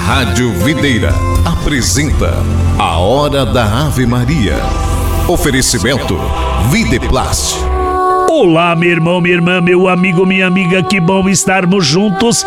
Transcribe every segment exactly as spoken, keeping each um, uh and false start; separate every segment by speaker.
Speaker 1: Rádio Videira apresenta a Hora da Ave Maria. Oferecimento Videplast.
Speaker 2: Olá, meu irmão, minha irmã, meu amigo, minha amiga, que bom estarmos juntos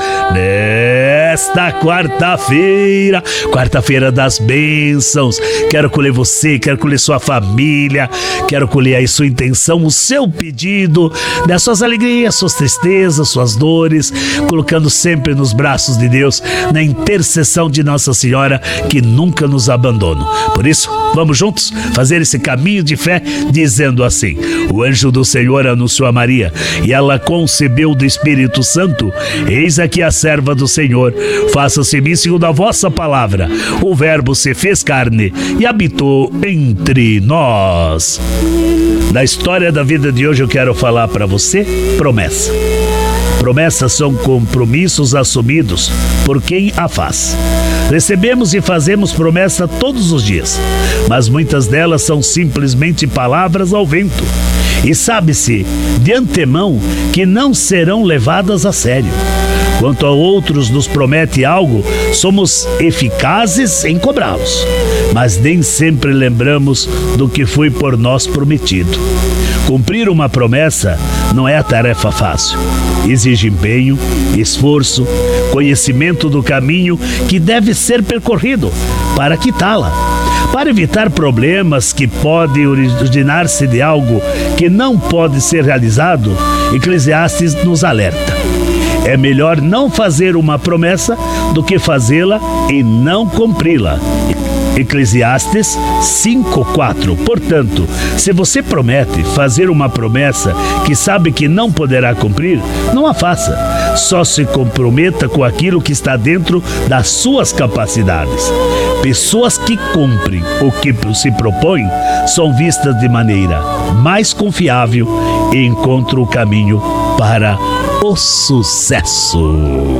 Speaker 2: nesta quarta-feira, quarta-feira das bênçãos. Quero colher você, quero colher sua família, quero colher aí sua intenção, o seu pedido, das suas alegrias, suas tristezas, suas dores, colocando sempre nos braços de Deus, na intercessão de Nossa Senhora, que nunca nos abandona. Por isso, vamos juntos fazer esse caminho de fé, dizendo assim: o anjo do Senhor anunciou a Maria, e ela concebeu do Espírito Santo. Eis aqui a serva do Senhor, faça-se em mim segundo a vossa palavra. O Verbo se fez carne e habitou entre nós. Na história da vida de hoje eu quero falar para você promessa. Promessas são compromissos assumidos por quem a faz. Recebemos e fazemos promessa todos os dias, mas muitas delas são simplesmente palavras ao vento. E sabe-se de antemão que não serão levadas a sério. Quanto a outros nos promete algo, somos eficazes em cobrá-los, mas nem sempre lembramos do que foi por nós prometido. Cumprir uma promessa não é tarefa fácil. Exige empenho, esforço, conhecimento do caminho que deve ser percorrido para quitá-la. Para evitar problemas que podem originar-se de algo que não pode ser realizado, Eclesiastes nos alerta: é melhor não fazer uma promessa do que fazê-la e não cumpri-la. Eclesiastes cinco, quatro. Portanto, se você promete fazer uma promessa que sabe que não poderá cumprir, não a faça. Só se comprometa com aquilo que está dentro das suas capacidades. Pessoas que cumprem o que se propõem são vistas de maneira mais confiável e encontram o caminho para o sucesso.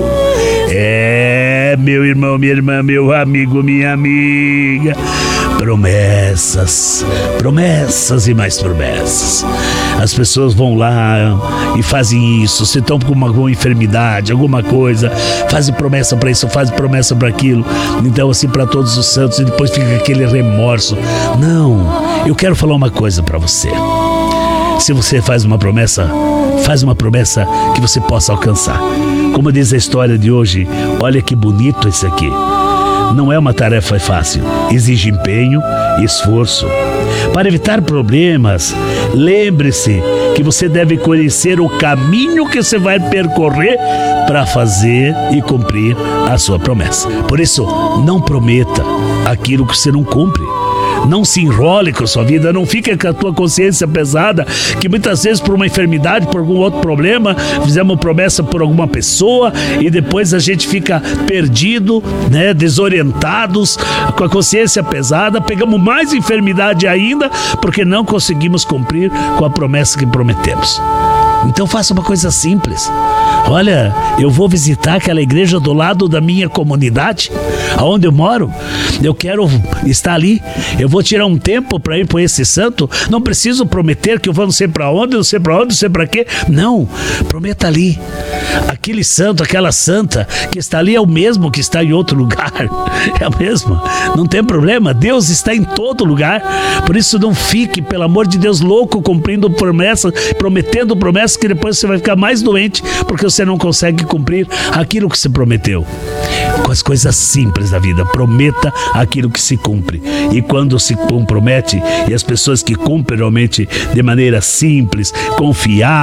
Speaker 2: É, meu irmão, minha irmã, meu amigo, minha amiga, promessas, promessas e mais promessas. As pessoas vão lá e fazem isso, se estão com uma, alguma enfermidade, alguma coisa, fazem promessa para isso, fazem promessa para aquilo, então assim para todos os santos, e depois fica aquele remorso. Não, eu quero falar uma coisa para você. Se você faz uma promessa, faz uma promessa que você possa alcançar. Como diz a história de hoje, olha que bonito isso aqui. Não é uma tarefa fácil, exige empenho e esforço. Para evitar problemas, lembre-se que você deve conhecer o caminho que você vai percorrer para fazer e cumprir a sua promessa. Por isso, não prometa aquilo que você não cumpre. Não se enrole com a sua vida, não fique com a tua consciência pesada, que muitas vezes por uma enfermidade, por algum outro problema, fizemos promessa por alguma pessoa e depois a gente fica perdido, né, desorientados, com a consciência pesada, pegamos mais enfermidade ainda porque não conseguimos cumprir com a promessa que prometemos. Então faça uma coisa simples. Olha, eu vou visitar aquela igreja do lado da minha comunidade, aonde eu moro. Eu quero estar ali. Eu vou tirar um tempo para ir para esse santo. Não preciso prometer que eu vou não sei para onde, não sei para onde, não sei para quê. Não, prometa ali. Aquele santo, aquela santa que está ali é o mesmo que está em outro lugar. É a mesma. Não tem problema. Deus está em todo lugar. Por isso não fique, pelo amor de Deus, louco cumprindo promessas, prometendo promessas que depois você vai ficar mais doente porque você não consegue cumprir aquilo que se prometeu. Com as coisas simples da vida, prometa aquilo que se cumpre. E quando se compromete, e as pessoas que cumprem realmente de maneira simples, confiável,